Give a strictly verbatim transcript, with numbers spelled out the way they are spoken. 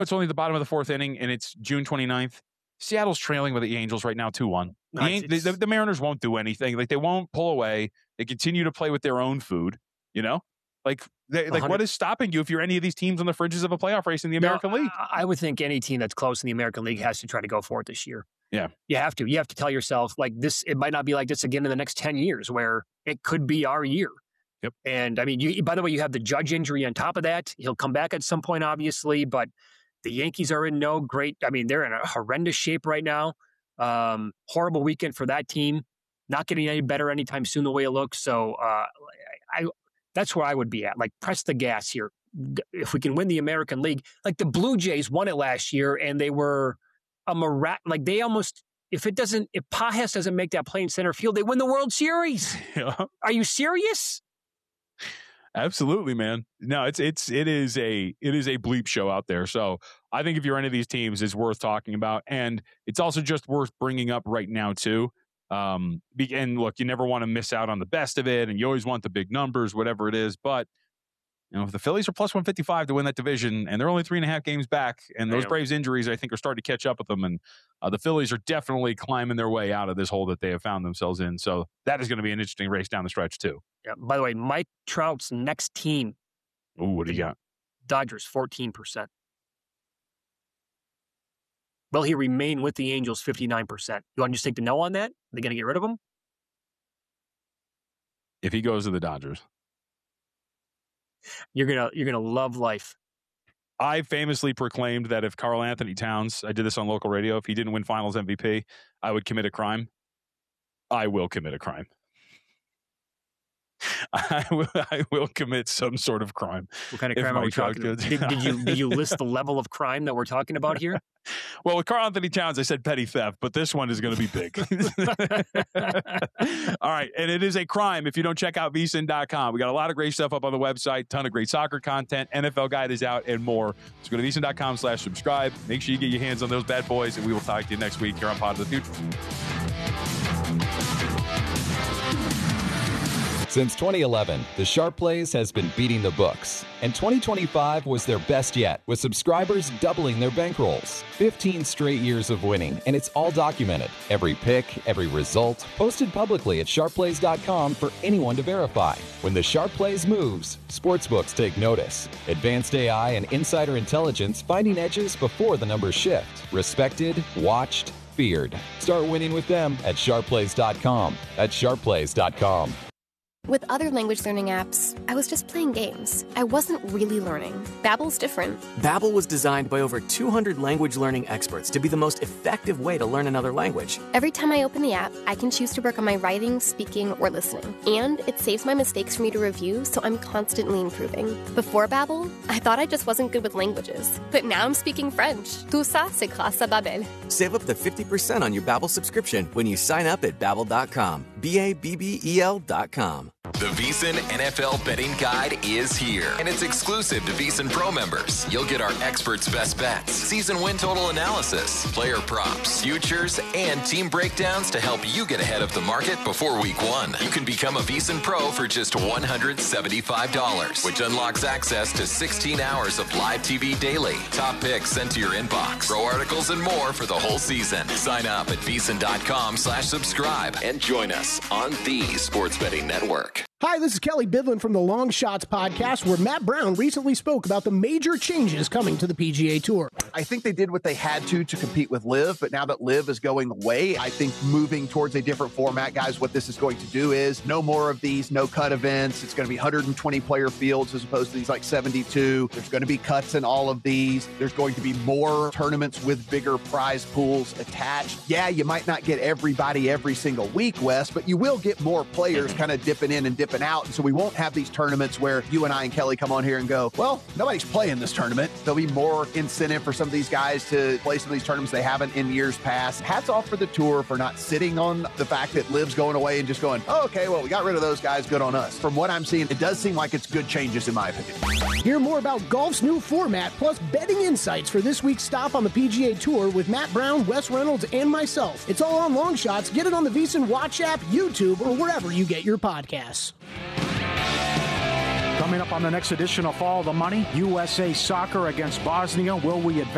it's only the bottom of the fourth inning, and it's June twenty-ninth. Seattle's trailing with the Angels right now, two one. The, Nice. the, the, the Mariners won't do anything. Like, they won't pull away. They continue to play with their own food, you know? Like, they, like what is stopping you if you're any of these teams on the fringes of a playoff race in the American no, League? I would think any team that's close in the American League has to try to go for it this year. Yeah. You have to. You have to tell yourself, like, this, it might not be like this again in the next ten years, where it could be our year. Yep. And, I mean, you, by the way, you have the Judge injury on top of that. He'll come back at some point, obviously, but the Yankees are in no great, I mean, they're in a horrendous shape right now. Um, horrible weekend for that team. Not getting any better anytime soon the way it looks. So uh, I, that's where I would be at. Like, press the gas here. If we can win the American League, like the Blue Jays won it last year, and they were a mirac. Like, they almost, if it doesn't, if Pages doesn't make that play in center field, they win the World Series. Yeah. Are you serious? Absolutely, man. No, it's it's it is a it is a bleep show out there. So I think if you're any of these teams, it's worth talking about, and it's also just worth bringing up right now too. Um, and look, you never want to miss out on the best of it, and you always want the big numbers, whatever it is. But you know, if the Phillies are plus one fifty-five to win that division, and they're only three and a half games back, and those Damn. Braves injuries, I think, are starting to catch up with them, and uh, the Phillies are definitely climbing their way out of this hole that they have found themselves in. So that is going to be an interesting race down the stretch too. Yeah. By the way, Mike Trout's next team. Ooh, what do you got? Dodgers, fourteen percent. Will he remain with the Angels, fifty-nine percent? You want to just take the no on that? Are they going to get rid of him? If he goes to the Dodgers, You're gonna you're gonna love life. I famously proclaimed that if Karl Anthony Towns, I did this on local radio, if he didn't win Finals M V P, I would commit a crime. I will commit a crime. I will, I will commit some sort of crime. What kind of crime are we talking about? Did, did you did you list the level of crime that we're talking about here? Well, with Karl Anthony Towns, I said petty theft, but this one is going to be big. All right, and it is a crime if you don't check out V S I N dot com. We got a lot of great stuff up on the website, ton of great soccer content, N F L guide is out, and more. So go to V S I N dot com slash subscribe. Make sure you get your hands on those bad boys, and we will talk to you next week here on Pod of the Future. Since twenty eleven, the Sharp Plays has been beating the books, and twenty twenty-five was their best yet, with subscribers doubling their bankrolls. fifteen straight years of winning, and it's all documented. Every pick, every result, posted publicly at sharp plays dot com for anyone to verify. When the Sharp Plays moves, sportsbooks take notice. Advanced A I and insider intelligence finding edges before the numbers shift. Respected, watched, feared. Start winning with them at sharp plays dot com. That's sharp plays dot com. With other language learning apps, I was just playing games. I wasn't really learning. Babbel's different. Babbel was designed by over two hundred language learning experts to be the most effective way to learn another language. Every time I open the app, I can choose to work on my writing, speaking, or listening. And it saves my mistakes for me to review, so I'm constantly improving. Before Babbel, I thought I just wasn't good with languages. But now I'm speaking French. Tout ça, c'est grâce à Babbel. Save up to fifty percent on your Babbel subscription when you sign up at babbel dot com. B A B B E L dot com. The VSiN N F L betting guide is here, and it's exclusive to VSiN Pro members. You'll get our experts' best bets, season win total analysis, player props, futures, and team breakdowns to help you get ahead of the market before week one. You can become a VSiN Pro for just one hundred seventy-five dollars, which unlocks access to sixteen hours of live T V daily, top picks sent to your inbox, pro articles, and more for the whole season. Sign up at V S I N dot com slash subscribe and join us on the Sports Betting Network. Hi, this is Kelly Bidlin from the Long Shots podcast, where Matt Brown recently spoke about the major changes coming to the P G A Tour. I think they did what they had to to compete with LIV, but now that LIV is going away, I think moving towards a different format, guys, what this is going to do is no more of these no-cut events. It's going to be one hundred twenty player fields as opposed to these like seventy-two. There's going to be cuts in all of these. There's going to be more tournaments with bigger prize pools attached. Yeah, you might not get everybody every single week, Wes, but you will get more players kind of dipping in and dipping out. And so we won't have these tournaments where you and I and Kelly come on here and go, well, nobody's playing this tournament. There'll be more incentive for some of these guys to play some of these tournaments they haven't in years past. Hats off for the tour for not sitting on the fact that LIV's going away and just going, oh, okay, well, we got rid of those guys. Good on us. From what I'm seeing, it does seem like it's good changes in my opinion. Hear more about golf's new format plus betting insights for this week's stop on the P G A Tour with Matt Brown, Wes Reynolds, and myself. It's all on Long Shots. Get it on the VSiN Watch app, YouTube, or wherever you get your podcasts. Coming up on the next edition of Follow the Money, U S A Soccer against Bosnia. Will we advance?